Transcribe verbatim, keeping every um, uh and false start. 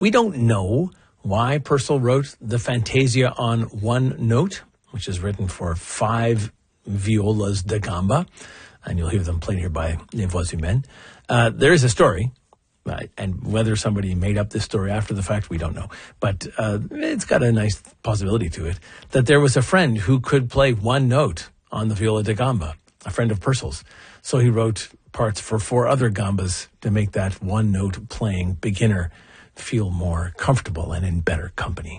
We don't know why Purcell wrote the Fantasia on one note, which is written for five violas da gamba, and you'll hear them played here by Les Voix Humaines. Uh, there is a story, uh, and whether somebody made up this story after the fact, we don't know. But uh, it's got a nice possibility to it, that there was a friend who could play one note on the viola da gamba, a friend of Purcell's. So he wrote parts for four other gambas to make that one note playing beginner feel more comfortable and in better company.